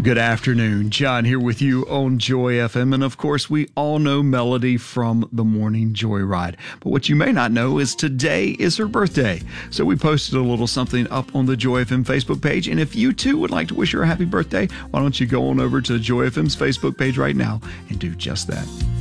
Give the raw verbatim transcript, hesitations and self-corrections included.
Good afternoon. John here with you on Joy F M. And of course, we all know Melody from the Morning Joyride. But what you may not know is today is her birthday. So we posted a little something up on the Joy F M Facebook page. And if you too would like to wish her a happy birthday, why don't you go on over to Joy F M's Facebook page right now and do just that.